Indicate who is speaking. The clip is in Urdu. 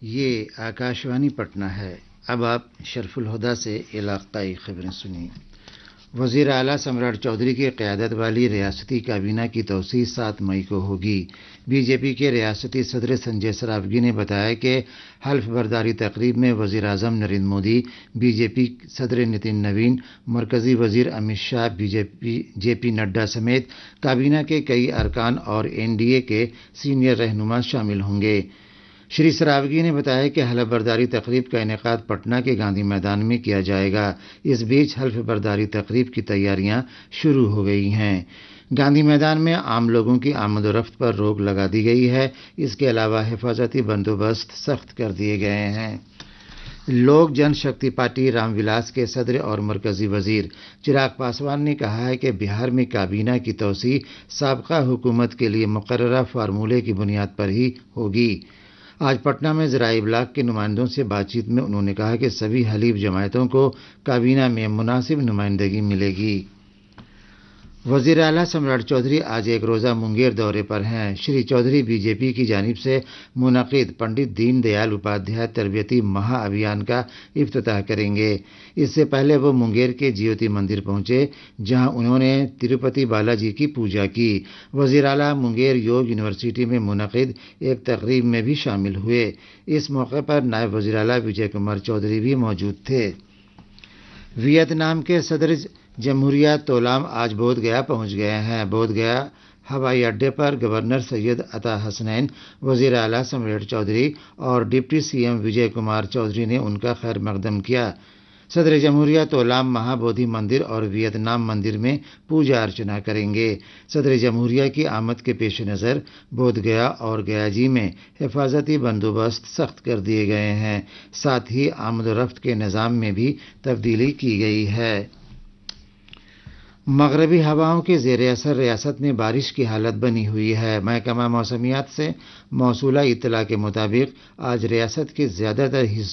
Speaker 1: یہ آکاشوانی پٹنہ ہے۔ اب آپ شرف الہدیٰ سے علاقائی خبریں سنیے۔ وزیر اعلیٰ سمراٹ چودھری کی قیادت والی ریاستی کابینہ کی توسیع 7 مئی کو ہوگی۔ بی جے پی کے ریاستی صدر سنجے سرافگی نے بتایا کہ حلف برداری تقریب میں وزیر اعظم نریندر مودی، بی جے پی صدر نتن نوین، مرکزی وزیر امت شاہ، جے پی نڈا سمیت کابینہ کے کئی ارکان اور این ڈی اے کے سینئر رہنما شامل ہوں گے۔ شری سرافگی نے بتایا کہ حلف برداری تقریب کا انعقاد پٹنہ کے گاندھی میدان میں کیا جائے گا۔ اس بیچ حلف برداری تقریب کی تیاریاں شروع ہو گئی ہیں۔ گاندھی میدان میں عام لوگوں کی آمد و رفت پر روک لگا دی گئی ہے۔ اس کے علاوہ حفاظتی بندوبست سخت کر دیے گئے ہیں۔ لوک جن شکتی پارٹی رام ولاس کے صدر اور مرکزی وزیر چراغ پاسوان نے کہا ہے کہ بہار میں کابینہ کی توسیع سابقہ حکومت کے لیے مقررہ فارمولے کی بنیاد پر ہی ہوگی۔ آج پٹنہ میں ذرائع ابلاغ کے نمائندوں سے بات چیت میں انہوں نے کہا کہ سبھی حلیف جماعتوں کو کابینہ میں مناسب نمائندگی ملے گی۔ وزیر اعلیٰ سمراٹ چودھری آج ایک روزہ منگیر دورے پر ہیں۔ شری چودھری بی جے پی کی جانب سے منعقد پنڈت دین دیال اپادھیائے تربیتی مہا ابھیان کا افتتاح کریں گے۔ اس سے پہلے وہ منگیر کے جیوتی مندر پہنچے، جہاں انہوں نے تروپتی بالاجی کی پوجا کی۔ وزیر اعلیٰ منگیر یوگ یونیورسٹی میں منعقد ایک تقریب میں بھی شامل ہوئے۔ اس موقع پر نائب وزیر اعلیٰ وجے کمار چودھری بھی موجود تھے۔ ویتنام کے صدر جمہوریہ تولام آج بودھ گیا پہنچ گئے ہیں۔ بودھ گیا ہوائی اڈے پر گورنر سید عطا حسنین، وزیر اعلیٰ سمراٹ چودھری اور ڈپٹی سی ایم وجے کمار چودھری نے ان کا خیر مقدم کیا۔ صدر جمہوریہ تولام مہا بودھی مندر اور ویتنام مندر میں پوجا ارچنا کریں گے۔ صدر جمہوریہ کی آمد کے پیش نظر بودھ گیا اور گیا جی میں حفاظتی بندوبست سخت کر دیے گئے ہیں۔ ساتھ ہی آمد و رفت کے نظام میں بھی تبدیلی کی گئی ہے۔ مغربی ہواؤں کے زیر اثر ریاست میں بارش کی حالت بنی ہوئی ہے۔ محکمہ موسمیات سے موصولہ اطلاع کے مطابق آج ریاست کے زیادہ تر حصوں